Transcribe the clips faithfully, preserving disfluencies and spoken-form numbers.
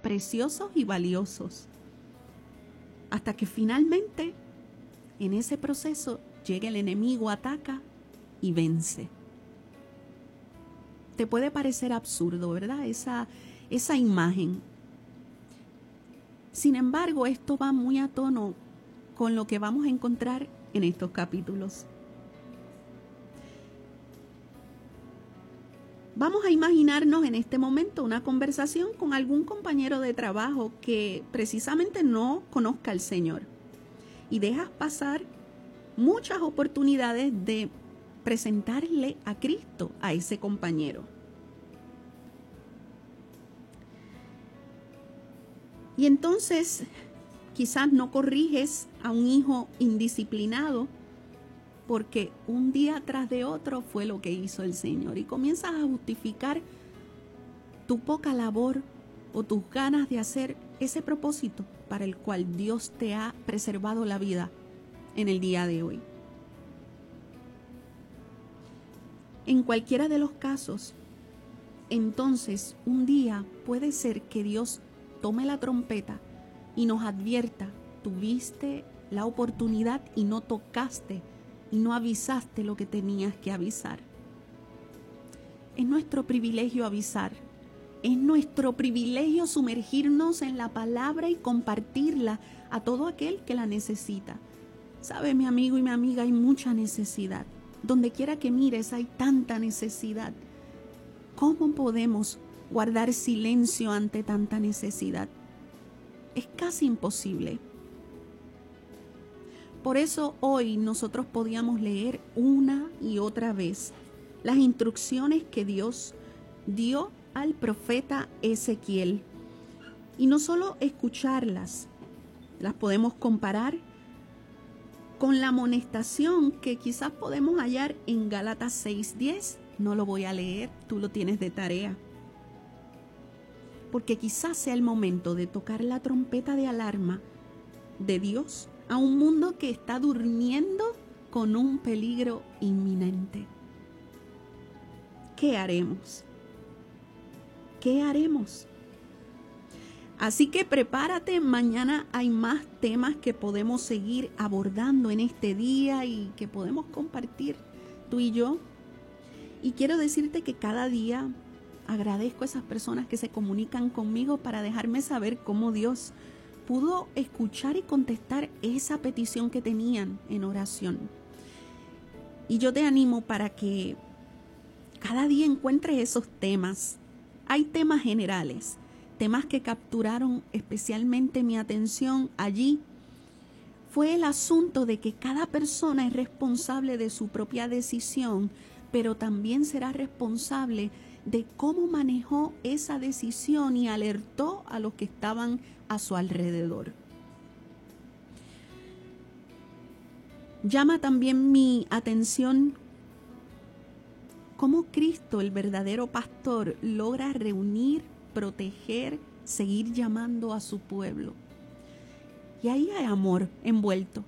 preciosos y valiosos. Hasta que finalmente, en ese proceso, llega el enemigo, ataca y vence. Te puede parecer absurdo, ¿verdad? Esa, esa imagen. Sin embargo, esto va muy a tono con lo que vamos a encontrar en estos capítulos. Vamos a imaginarnos en este momento una conversación con algún compañero de trabajo que precisamente no conozca al Señor y dejas pasar muchas oportunidades de presentarle a Cristo a ese compañero. Y entonces quizás no corriges a un hijo indisciplinado porque un día tras de otro fue lo que hizo el Señor. Y comienzas a justificar tu poca labor o tus ganas de hacer ese propósito para el cual Dios te ha preservado la vida en el día de hoy. En cualquiera de los casos, entonces un día puede ser que Dios tome la trompeta y nos advierta: tuviste la oportunidad y no tocaste y no avisaste lo que tenías que avisar. Es nuestro privilegio avisar. Es nuestro privilegio sumergirnos en la palabra y compartirla a todo aquel que la necesita. Sabe, mi amigo y mi amiga, hay mucha necesidad. Donde quiera que mires hay tanta necesidad. ¿Cómo podemos guardar silencio ante tanta necesidad? Es casi imposible. Por eso hoy nosotros podíamos leer una y otra vez las instrucciones que Dios dio al profeta Ezequiel. Y no solo escucharlas, las podemos comparar con la amonestación que quizás podemos hallar en Gálatas seis diez. No lo voy a leer, tú lo tienes de tarea. Porque quizás sea el momento de tocar la trompeta de alarma de Dios a un mundo que está durmiendo con un peligro inminente. ¿Qué haremos? ¿Qué haremos? Así que prepárate, mañana hay más temas que podemos seguir abordando en este día y que podemos compartir tú y yo. Y quiero decirte que cada día agradezco a esas personas que se comunican conmigo para dejarme saber cómo Dios pudo escuchar y contestar esa petición que tenían en oración. Y yo te animo para que cada día encuentres esos temas. Hay temas generales, temas que capturaron especialmente mi atención allí. Fue el asunto de que cada persona es responsable de su propia decisión, pero también será responsable de cómo manejó esa decisión y alertó a los que estaban a su alrededor. Llama también mi atención cómo Cristo, el verdadero pastor, logra reunir, proteger, seguir llamando a su pueblo. Y ahí hay amor envuelto.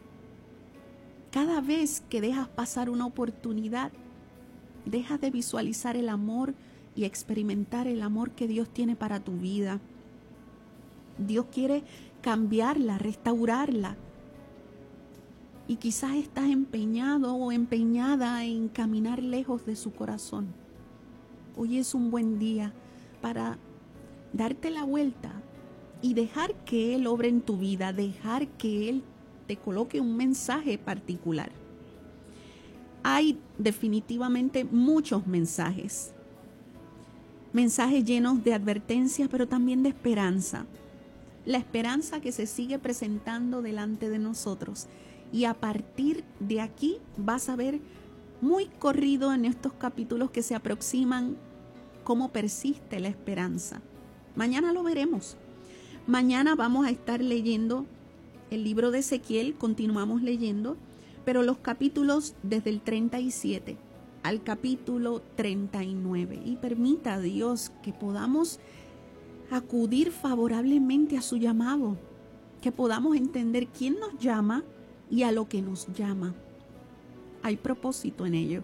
Cada vez que dejas pasar una oportunidad, dejas de visualizar el amor y experimentar el amor que Dios tiene para tu vida. Dios quiere cambiarla, restaurarla. Y quizás estás empeñado o empeñada en caminar lejos de su corazón. Hoy es un buen día para darte la vuelta y dejar que Él obre en tu vida, dejar que Él te coloque un mensaje particular. Hay definitivamente muchos mensajes. Mensajes llenos de advertencias, pero también de esperanza. La esperanza que se sigue presentando delante de nosotros. Y a partir de aquí vas a ver muy corrido en estos capítulos que se aproximan cómo persiste la esperanza. Mañana lo veremos. Mañana vamos a estar leyendo el libro de Ezequiel, continuamos leyendo, pero los capítulos desde el treinta y siete al capítulo treinta y nueve. Y permita a Dios que podamos acudir favorablemente a su llamado, que podamos entender quién nos llama y a lo que nos llama. Hay propósito en ello.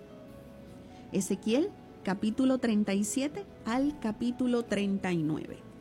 Ezequiel, capítulo treinta y siete al capítulo treinta y nueve.